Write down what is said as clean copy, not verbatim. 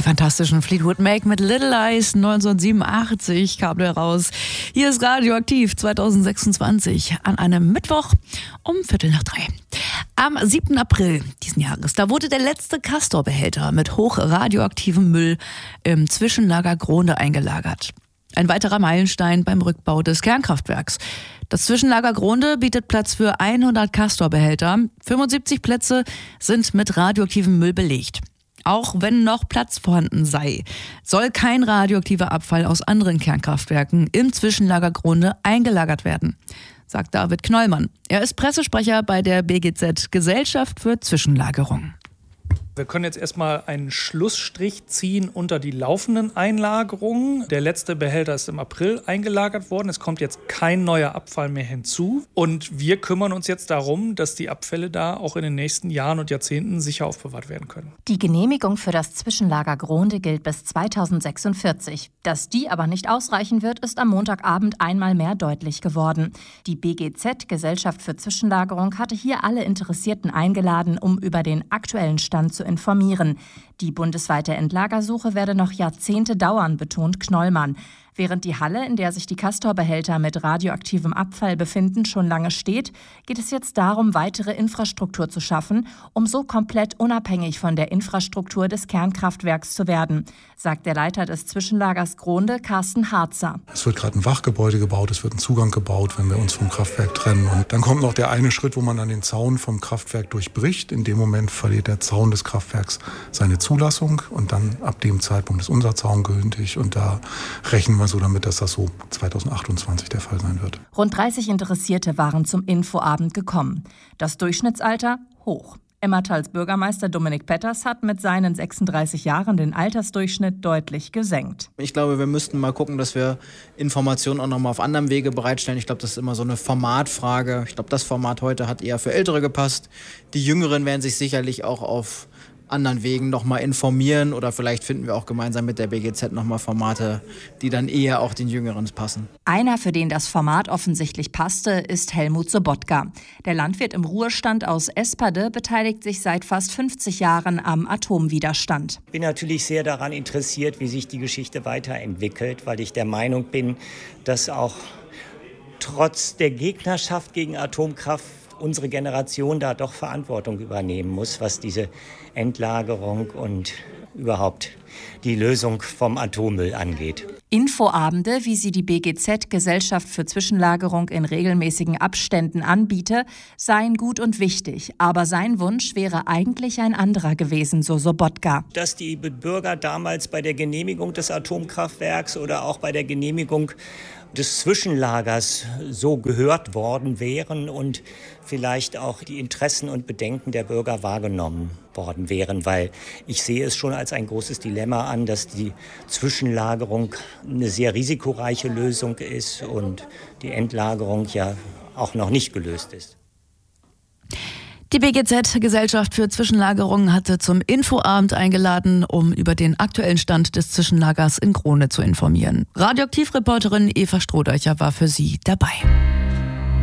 fantastischen Fleetwood Mac mit Little Eyes 1987 kam der raus. Hier ist Radioaktiv 2026 an einem Mittwoch um 2:45. Am 7. April diesen Jahres, da wurde der letzte Castor-Behälter mit hochradioaktivem Müll im Zwischenlager Grohnde eingelagert. Ein weiterer Meilenstein beim Rückbau des Kernkraftwerks. Das Zwischenlager Grohnde bietet Platz für 100 Castor-Behälter. 75 Plätze sind mit radioaktivem Müll belegt. Auch wenn noch Platz vorhanden sei, soll kein radioaktiver Abfall aus anderen Kernkraftwerken im Zwischenlager Grohnde eingelagert werden, sagt David Knollmann. Er ist Pressesprecher bei der BGZ, Gesellschaft für Zwischenlagerung. Wir können jetzt erstmal einen Schlussstrich ziehen unter die laufenden Einlagerungen. Der letzte Behälter ist im April eingelagert worden. Es kommt jetzt kein neuer Abfall mehr hinzu. Und wir kümmern uns jetzt darum, dass die Abfälle da auch in den nächsten Jahren und Jahrzehnten sicher aufbewahrt werden können. Die Genehmigung für das Zwischenlager Grohnde gilt bis 2046. Dass die aber nicht ausreichen wird, ist am Montagabend einmal mehr deutlich geworden. Die BGZ, Gesellschaft für Zwischenlagerung, hatte hier alle Interessierten eingeladen, um über den aktuellen Stand zu informieren. Die bundesweite Endlagersuche werde noch Jahrzehnte dauern, betont Knollmann. Während die Halle, in der sich die Castor-Behälter mit radioaktivem Abfall befinden, schon lange steht, geht es jetzt darum, weitere Infrastruktur zu schaffen, um so komplett unabhängig von der Infrastruktur des Kernkraftwerks zu werden, sagt der Leiter des Zwischenlagers Grohnde, Carsten Harzer. Es wird gerade ein Wachgebäude gebaut, es wird ein Zugang gebaut, wenn wir uns vom Kraftwerk trennen. Und dann kommt noch der eine Schritt, wo man dann den Zaun vom Kraftwerk durchbricht. In dem Moment verliert der Zaun des Kraftwerks seine Zulassung und dann ab dem Zeitpunkt ist unser Zaun gültig und da rechnen wir so damit, dass das so 2028 der Fall sein wird. Rund 30 Interessierte waren zum Infoabend gekommen. Das Durchschnittsalter hoch. Emmerthals Bürgermeister Dominik Petters hat mit seinen 36 Jahren den Altersdurchschnitt deutlich gesenkt. Ich glaube, wir müssten mal gucken, dass wir Informationen auch noch mal auf anderem Wege bereitstellen. Ich glaube, das ist immer so eine Formatfrage. Ich glaube, das Format heute hat eher für Ältere gepasst. Die Jüngeren werden sich sicherlich auch auf anderen Wegen noch mal informieren oder vielleicht finden wir auch gemeinsam mit der BGZ noch mal Formate, die dann eher auch den Jüngeren passen. Einer, für den das Format offensichtlich passte, ist Helmut Sobotka. Der Landwirt im Ruhestand aus Esperde beteiligt sich seit fast 50 Jahren am Atomwiderstand. Ich bin natürlich sehr daran interessiert, wie sich die Geschichte weiterentwickelt, weil ich der Meinung bin, dass auch trotz der Gegnerschaft gegen Atomkraft unsere Generation da doch Verantwortung übernehmen muss, was diese Endlagerung und überhaupt die Lösung vom Atommüll angeht. Infoabende, wie sie die BGZ, Gesellschaft für Zwischenlagerung, in regelmäßigen Abständen anbiete, seien gut und wichtig. Aber sein Wunsch wäre eigentlich ein anderer gewesen, so Sobotka. Dass die Bürger damals bei der Genehmigung des Atomkraftwerks oder auch bei der Genehmigung des Zwischenlagers so gehört worden wären und vielleicht auch die Interessen und Bedenken der Bürger wahrgenommen worden wären, weil ich sehe es schon als ein großes Dilemma an, dass die Zwischenlagerung eine sehr risikoreiche Lösung ist und die Endlagerung ja auch noch nicht gelöst ist. Die BGZ, Gesellschaft für Zwischenlagerung, hatte zum Infoabend eingeladen, um über den aktuellen Stand des Zwischenlagers in Grohnde zu informieren. Radioaktivreporterin Eva Strohdeucher war für sie dabei.